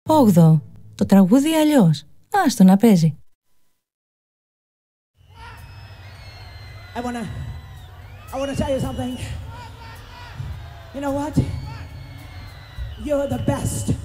8. Το τραγούδι αλλιώς. Άστο να παίζει. I wanna tell you something. You know what? You're the best.